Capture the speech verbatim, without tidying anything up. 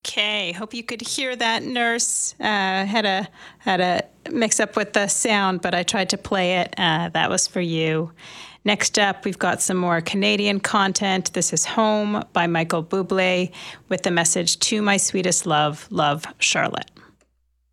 Okay, hope you could hear that, Nurse. Uh, had a had a mix up with the sound, but I tried to play it. Uh, that was for you. Next up, we've got some more Canadian content. This is Home by Michael Bublé with the message, "To my sweetest love, love, Charlotte."